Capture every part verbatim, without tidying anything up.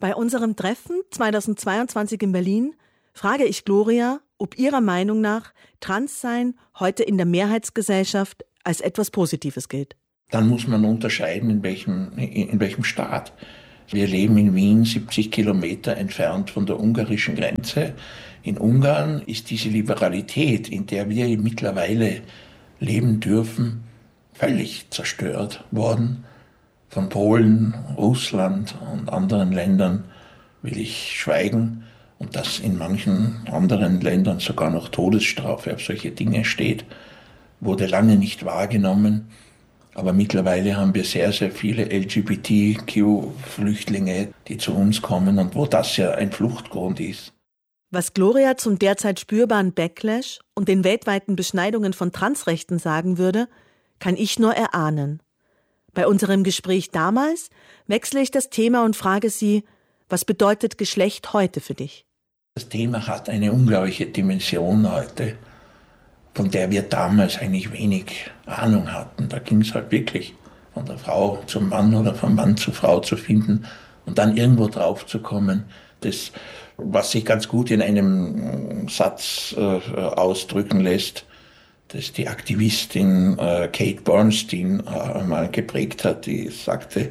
Bei unserem Treffen zweitausendzweiundzwanzig in Berlin frage ich Gloria, ob ihrer Meinung nach Transsein heute in der Mehrheitsgesellschaft als etwas Positives gilt. Dann muss man unterscheiden, in welchem, in welchem Staat. Wir leben in Wien, siebzig Kilometer entfernt von der ungarischen Grenze. In Ungarn ist diese Liberalität, in der wir mittlerweile leben dürfen, völlig zerstört worden. Von Polen, Russland und anderen Ländern will ich schweigen. Und dass in manchen anderen Ländern sogar noch Todesstrafe auf solche Dinge steht, wurde lange nicht wahrgenommen. Aber mittlerweile haben wir sehr, sehr viele L G B T Q-Flüchtlinge, die zu uns kommen und wo das ja ein Fluchtgrund ist. Was Gloria zum derzeit spürbaren Backlash und den weltweiten Beschneidungen von Transrechten sagen würde, kann ich nur erahnen. Bei unserem Gespräch damals wechsle ich das Thema und frage sie, was bedeutet Geschlecht heute für dich? Das Thema hat eine unglaubliche Dimension heute, von der wir damals eigentlich wenig Ahnung hatten. Da ging es halt wirklich von der Frau zum Mann oder vom Mann zur Frau zu finden und dann irgendwo drauf zu kommen. Das, was sich ganz gut in einem Satz äh, ausdrücken lässt, das die Aktivistin äh, Kate Bornstein äh, mal geprägt hat, die sagte,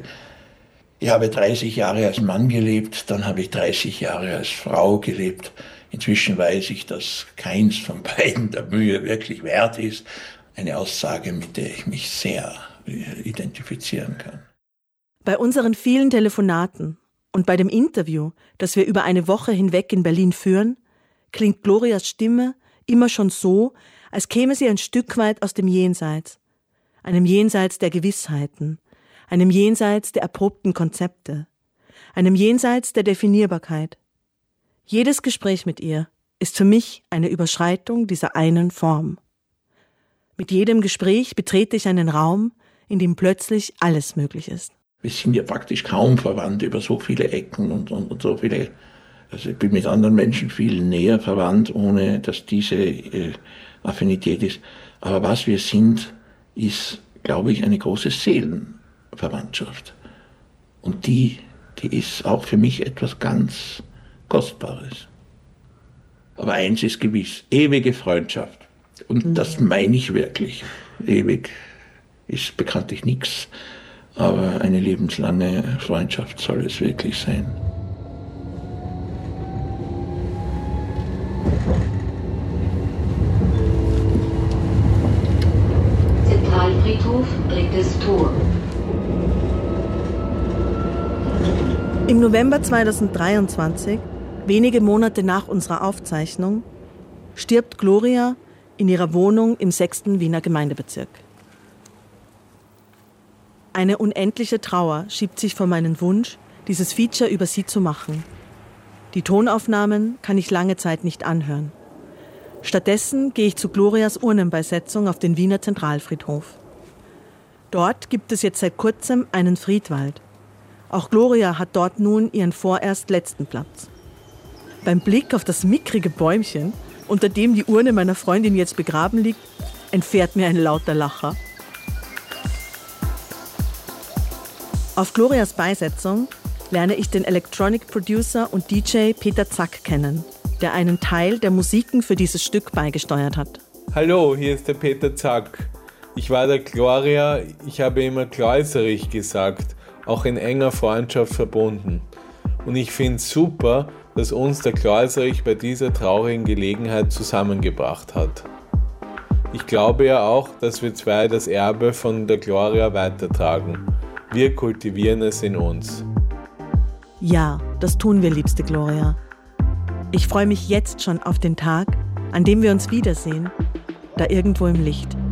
ich habe dreißig Jahre als Mann gelebt, dann habe ich dreißig Jahre als Frau gelebt. Inzwischen weiß ich, dass keins von beiden der Mühe wirklich wert ist. Eine Aussage, mit der ich mich sehr identifizieren kann. Bei unseren vielen Telefonaten und bei dem Interview, das wir über eine Woche hinweg in Berlin führen, klingt Glorias Stimme immer schon so, als käme sie ein Stück weit aus dem Jenseits. Einem Jenseits der Gewissheiten, einem Jenseits der erprobten Konzepte, einem Jenseits der Definierbarkeit. Jedes Gespräch mit ihr ist für mich eine Überschreitung dieser einen Form. Mit jedem Gespräch betrete ich einen Raum, in dem plötzlich alles möglich ist. Wir sind ja praktisch kaum verwandt über so viele Ecken und, und, und so viele. Also ich bin mit anderen Menschen viel näher verwandt, ohne dass diese äh, Affinität ist. Aber was wir sind, ist, glaube ich, eine große Seelenverwandtschaft. Und die, die ist auch für mich etwas ganz Kostbares. Aber eins ist gewiss, ewige Freundschaft. Und mhm. das meine ich wirklich. Ewig ist bekanntlich nichts, aber eine lebenslange Freundschaft soll es wirklich sein. Zentralfriedhof, drittes Tor. Im November zweitausenddreiundzwanzig, wenige Monate nach unserer Aufzeichnung, stirbt Gloria in ihrer Wohnung im sechsten Wiener Gemeindebezirk. Eine unendliche Trauer schiebt sich vor meinen Wunsch, dieses Feature über sie zu machen. Die Tonaufnahmen kann ich lange Zeit nicht anhören. Stattdessen gehe ich zu Glorias Urnenbeisetzung auf den Wiener Zentralfriedhof. Dort gibt es jetzt seit kurzem einen Friedwald. Auch Gloria hat dort nun ihren vorerst letzten Platz. Beim Blick auf das mickrige Bäumchen, unter dem die Urne meiner Freundin jetzt begraben liegt, entfährt mir ein lauter Lacher. Auf Glorias Beisetzung lerne ich den Electronic Producer und D J Peter Zack kennen, der einen Teil der Musiken für dieses Stück beigesteuert hat. Hallo, hier ist der Peter Zack. Ich war der Gloria, ich habe immer Kläuserich gesagt, auch in enger Freundschaft verbunden. Und ich finde es super, dass uns der Kläuserich bei dieser traurigen Gelegenheit zusammengebracht hat. Ich glaube ja auch, dass wir zwei das Erbe von der Gloria weitertragen. Wir kultivieren es in uns. Ja, das tun wir, liebste Gloria. Ich freue mich jetzt schon auf den Tag, an dem wir uns wiedersehen, da irgendwo im Licht.